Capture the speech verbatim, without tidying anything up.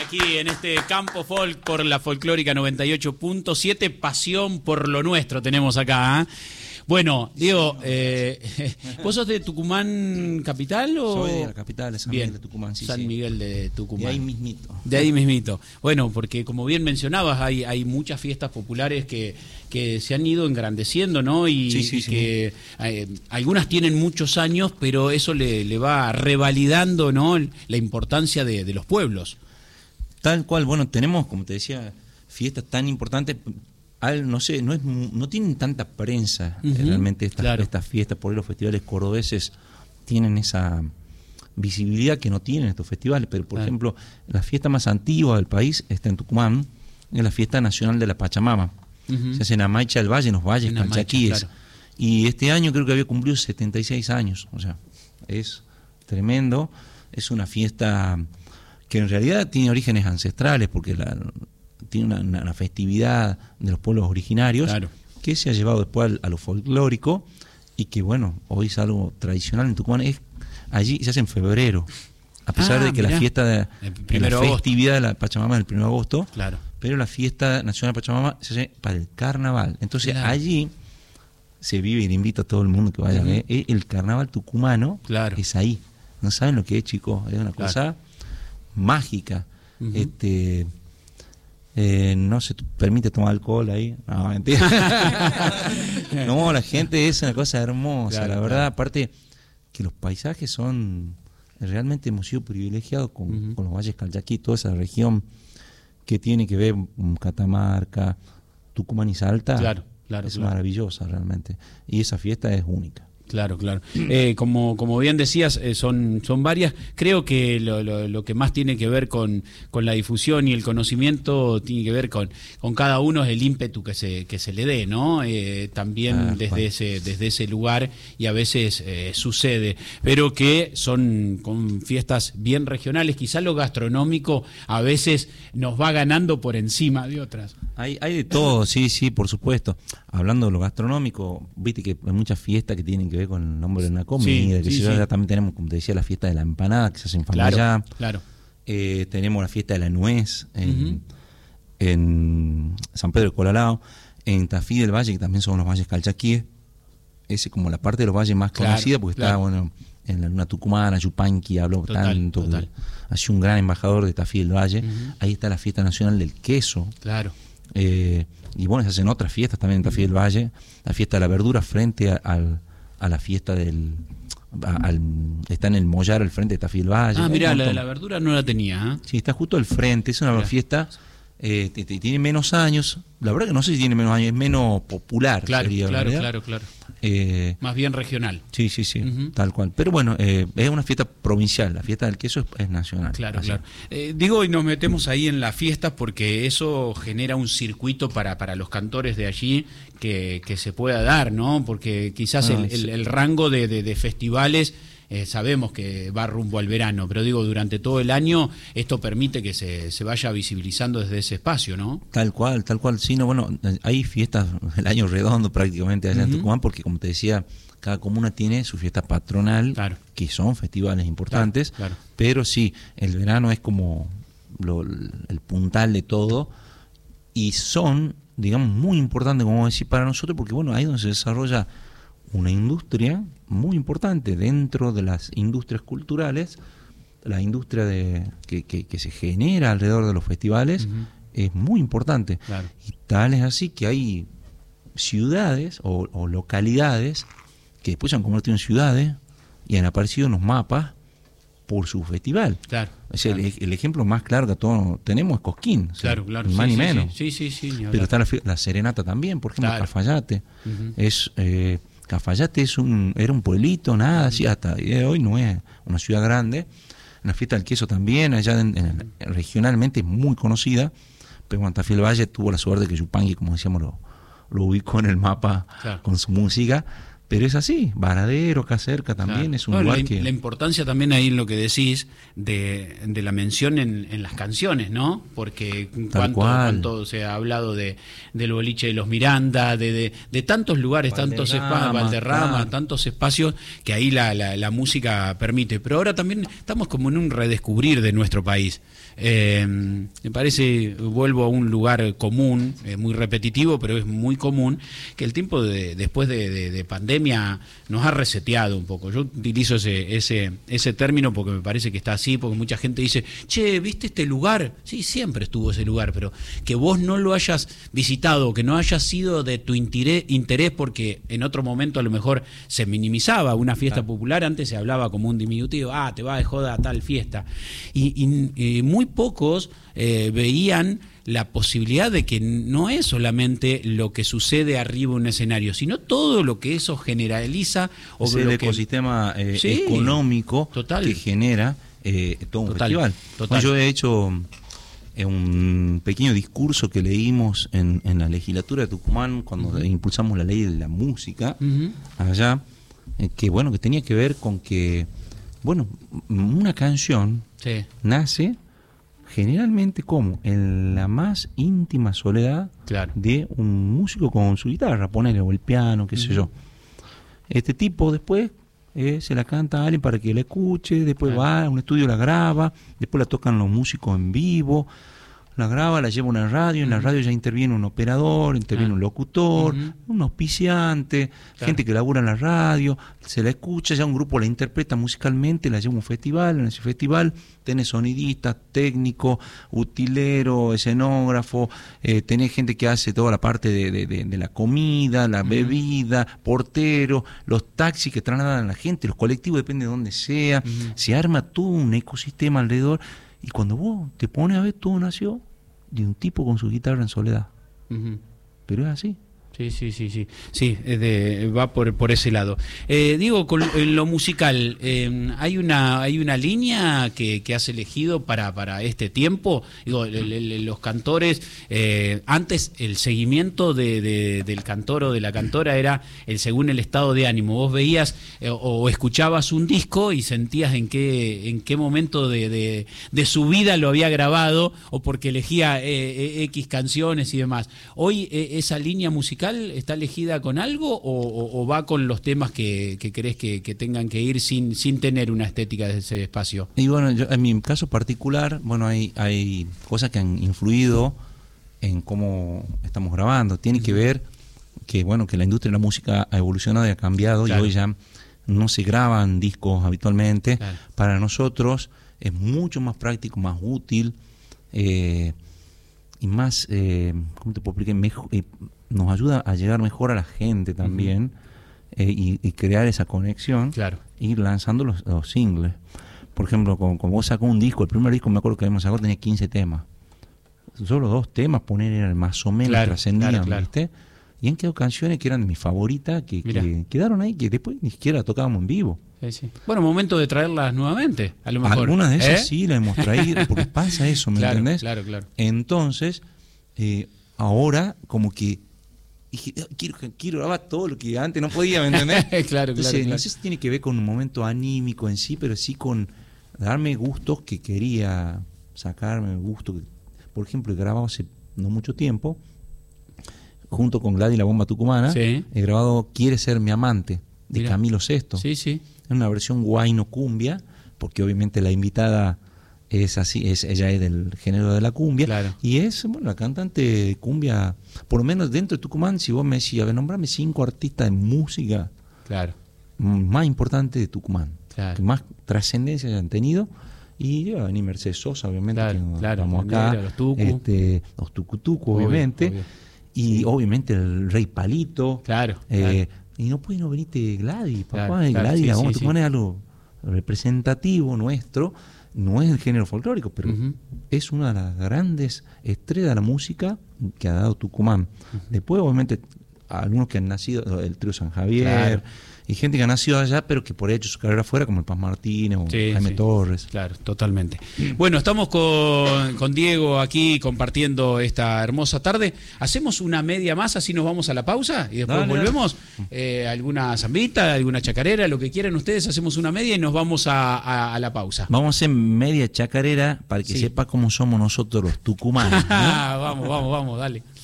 aquí en este Campo Folk por la Folclórica noventa y ocho punto siete. Pasión por lo nuestro tenemos acá, ¿eh? Bueno, Diego, eh, ¿vos sos de Tucumán capital o...? Soy de la capital, de San bien, Miguel de Tucumán. Sí, San sí. Miguel de Tucumán. De ahí mismito. De ahí mismito. Bueno, porque como bien mencionabas, hay, hay muchas fiestas populares que, que se han ido engrandeciendo, ¿no? Y, sí, sí, y sí. que eh, algunas tienen muchos años, pero eso le, le va revalidando, ¿no?, la importancia de, de los pueblos. Tal cual, bueno, tenemos, como te decía, fiestas tan importantes... Al, no sé, no es no tienen tanta prensa uh-huh, realmente estas, claro. estas fiestas, por ahí los festivales cordobeses tienen esa visibilidad que no tienen estos festivales, pero por claro. ejemplo, la fiesta más antigua del país está en Tucumán, es la fiesta nacional de la Pachamama. Uh-huh. Se hace en Amaicha del Valle, en los valles calchaquíes. Claro. Y este año creo que había cumplido setenta y seis años, o sea, es tremendo, es una fiesta que en realidad tiene orígenes ancestrales, porque la tiene una, una, una festividad de los pueblos originarios, claro. que se ha llevado después a, a lo folclórico y que bueno, hoy es algo tradicional en Tucumán. Es, allí se hace en febrero, a pesar ah, de que mirá. la fiesta de, de la festividad de la Pachamama es el primero de agosto, claro. pero la fiesta nacional de Pachamama se hace para el carnaval. Entonces claro. allí se vive, y le invito a todo el mundo que vaya uh-huh. a ver, el carnaval tucumano claro. es ahí. No saben lo que es, chicos, es una cosa claro. mágica. Uh-huh. este Eh, no se permite tomar alcohol ahí. No, mentira. No, la gente es una cosa hermosa, claro, la verdad. Claro. Aparte que los paisajes son... Realmente hemos sido privilegiados con, uh-huh. con los valles calchaquí, toda esa región que tiene que ver con Catamarca, Tucumán y Salta. Claro, claro, es claro. maravillosa realmente. Y esa fiesta es única. Claro, claro. Eh, como, como bien decías, eh, son, son varias. Creo que lo, lo, lo que más tiene que ver con, con la difusión y el conocimiento tiene que ver con, con cada uno, es el ímpetu que se, que se le dé, ¿no? Eh, también ah, desde, bueno. ese, desde ese lugar, y a veces eh, sucede, pero que son con fiestas bien regionales. Quizás lo gastronómico a veces nos va ganando por encima de otras. Hay, hay de todo, sí, sí, por supuesto. Hablando de lo gastronómico, viste que hay muchas fiestas que tienen que ver con el nombre de una comida, sí, que sí, se sí. también tenemos, como te decía, la fiesta de la empanada que se hace en Famayá. Claro, claro. Eh, tenemos la fiesta de la nuez en, uh-huh. en San Pedro de Colalao, en Tafí del Valle, que también son los valles calchaquíes. Ese como la parte de los valles más claro, conocida, porque claro. está bueno en la luna tucumana, Yupanqui, habló total, tanto, total. Ha sido un gran embajador de Tafí del Valle. Uh-huh. Ahí está la fiesta nacional del queso. Claro. Eh, y bueno, se hacen otras fiestas también en Tafí del Valle, la fiesta de la verdura frente a, al, a la fiesta del a, al, está en el Mollar al frente de Tafí del Valle. Ah, mirá, la de la verdura no la tenía, ¿eh? Sí, está justo al frente, es una mirá. fiesta eh, t- t- tiene menos años, la verdad que no sé si tiene menos años, es menos popular. Claro, sería, claro, ¿verdad? claro, claro. Eh, Más bien regional. Sí, sí, sí, uh-huh. tal cual. Pero bueno, eh, es una fiesta provincial, la fiesta del queso es, es nacional. Claro, así. claro. Eh, digo, y nos metemos ahí en las fiestas porque eso genera un circuito para, para los cantores de allí que, que se pueda dar, ¿no? Porque quizás ah, el, sí. el, el rango de, de, de festivales... Eh, sabemos que va rumbo al verano, pero digo, durante todo el año esto permite que se, se vaya visibilizando desde ese espacio, ¿no? Tal cual, tal cual, sí, no, bueno, hay fiestas el año redondo prácticamente allá uh-huh. en Tucumán, porque como te decía, cada comuna tiene su fiesta patronal, claro. que son festivales importantes, claro, claro. pero sí, el verano es como lo, el puntal de todo, y son, digamos, muy importantes, como decir, para nosotros, porque bueno, ahí es donde se desarrolla una industria muy importante dentro de las industrias culturales. La industria de que, que, que se genera alrededor de los festivales uh-huh. es muy importante, claro. y tal es así que hay ciudades o, o localidades que después se han convertido en ciudades y han aparecido en los mapas por su festival. Claro, o sea, claro. El, el ejemplo más claro que todos tenemos es Cosquín, claro, o sea, claro, ni más sí, ni sí, menos. Sí, sí, sí, sí, pero está la, la Serenata también, por ejemplo, claro. Cafayate. Uh-huh. Es eh, Cafayate es un era un pueblito, nada, uh-huh. así hasta el día de hoy no es una ciudad grande. La fiesta del queso también, allá en, en, en, regionalmente es muy conocida, pero bueno, Tafí del Valle tuvo la suerte de que Yupanqui, como decíamos, lo, lo ubicó en el mapa claro. con su música. Pero es así, Varadero, acá cerca también, claro. es un no, lugar la, que... La importancia también ahí en lo que decís de, de la mención en, en las canciones, ¿no? Porque cuánto, cuánto se ha hablado de del boliche de los Miranda, de, de, de tantos lugares, Valderrama, tantos espacios, Valderrama, claro. tantos espacios que ahí la, la, la música permite. Pero ahora también estamos como en un redescubrir de nuestro país. Eh, me parece, vuelvo a un lugar común, eh, muy repetitivo, pero es muy común, que el tiempo de, después de, de, de pandemia nos ha reseteado un poco. Yo utilizo ese, ese, ese término porque me parece que está así, porque mucha gente dice, che, ¿viste este lugar? Sí, siempre estuvo ese lugar, pero que vos no lo hayas visitado, que no haya sido de tu interés, interés porque en otro momento a lo mejor se minimizaba una fiesta claro. popular, antes se hablaba como un diminutivo, ah, te va de joda a tal fiesta. Y, y, y muy pocos eh, veían la posibilidad de que no es solamente lo que sucede arriba en un escenario, sino todo lo que eso generaliza. O es lo el que... ecosistema eh, sí, económico total. que genera eh, todo un total, festival. Total. Yo he hecho eh, un pequeño discurso que leímos en, en la legislatura de Tucumán cuando uh-huh. impulsamos la ley de la música uh-huh. allá, eh, que bueno, que tenía que ver con que, bueno, una canción sí. nace generalmente como en la más íntima soledad claro. de un músico con su guitarra, ponele, o el piano, qué uh-huh. sé yo. Este tipo después eh, se la canta a alguien para que la escuche, después claro. va a un estudio, la graba, después la tocan los músicos en vivo, la graba, la lleva a una radio, en uh-huh. la radio ya interviene un operador, interviene uh-huh. un locutor, uh-huh. un auspiciante, claro. gente que labura en la radio, se la escucha, ya un grupo la interpreta musicalmente, la lleva a un festival, en ese festival tenés sonidistas, técnico, utilero, escenógrafo, eh, tenés gente que hace toda la parte de, de, de, de la comida, la uh-huh. bebida, portero, los taxis que trasladan a la gente, los colectivos, depende de dónde sea, uh-huh. se arma todo un ecosistema alrededor, y cuando vos te pones a ver, todo nació de un tipo con su guitarra en soledad. Uh-huh. Pero es así. Sí, sí, sí, sí, sí, es de, va por por ese lado. Eh, digo, con en lo musical, eh, hay una hay una línea que, que has elegido para para este tiempo. Digo, el, el, los cantores, eh, antes el seguimiento de, de, del cantor o de la cantora era el según el estado de ánimo. Vos veías eh, o escuchabas un disco y sentías en qué en qué momento de, de, de su vida lo había grabado o porque elegía eh, X canciones y demás. Hoy eh, esa línea musical está elegida con algo o, o, o va con los temas que, que crees que, que tengan que ir sin sin tener una estética de ese espacio? Y bueno, yo, en mi caso particular, bueno, hay, hay cosas que han influido en cómo estamos grabando. Tiene que ver que, bueno, que la industria de la música ha evolucionado y ha cambiado, claro. y hoy ya no se graban discos habitualmente. Claro. Para nosotros es mucho más práctico, más útil eh, y más, eh, ¿cómo te puedo explicar? Mejor, eh, nos ayuda a llegar mejor a la gente también, uh-huh. eh, y, y crear esa conexión, claro. ir lanzando los, los singles. Por ejemplo, como, como vos sacó un disco, el primer disco me acuerdo que habíamos sacado tenía quince temas. Solo dos temas poner eran más o menos, claro, trascendían, claro, claro. ¿viste? Y han quedado canciones que eran de mis favoritas, que, que quedaron ahí, que después ni siquiera tocábamos en vivo. Sí, sí. Bueno, momento de traerlas nuevamente, a lo mejor. Algunas de esas ¿Eh? sí las hemos traído, porque pasa eso, ¿me claro, entendés? Claro, claro. Entonces, eh, ahora como que dije, quiero, quiero grabar todo lo que antes no podía, ¿me entendés? claro, Entonces, claro, claro. No sé si tiene que ver con un momento anímico en sí, pero sí con darme gustos que quería sacarme, gusto que, por ejemplo, he grabado hace no mucho tiempo, junto con Gladys la Bomba Tucumana, sí. he grabado Quiere ser mi amante, de Mirá. Camilo Sesto. Sí, sí. Es una versión guayno cumbia, porque obviamente la invitada es así, es ella es del género de la cumbia, claro. y es, bueno, la cantante de cumbia, por lo menos dentro de Tucumán, si vos me decís, a ver, nombrame cinco artistas de música claro. más importantes de Tucumán, claro. que más trascendencia hayan tenido. Y va a venir Mercedes Sosa, obviamente, claro, que claro, estamos acá, los tucu, este, los tucutucu, obviamente, obvio. y sí. obviamente el Rey Palito, claro, eh, claro. y no puede no venirte Gladys, papá, claro, y claro, Gladys, sí, vamos, sí, te sí. pones algo representativo nuestro, no es el género folclórico, pero uh-huh. es una de las grandes estrellas de la música que ha dado Tucumán. Uh-huh. Después, obviamente, algunos que han nacido, el trío San Javier, claro. y gente que ha nacido allá, pero que por hecho su carrera afuera, como el Paz Martínez o sí, Jaime sí. Torres. Claro, totalmente. Bueno, estamos con, con Diego aquí compartiendo esta hermosa tarde. Hacemos una media más, así nos vamos a la pausa y después dale, volvemos. Eh, alguna zambita, alguna chacarera, lo que quieran ustedes, hacemos una media y nos vamos a, a, a la pausa. Vamos a hacer media chacarera para que sí. sepa cómo somos nosotros los tucumanos, ¿no? Vamos, vamos, vamos, dale.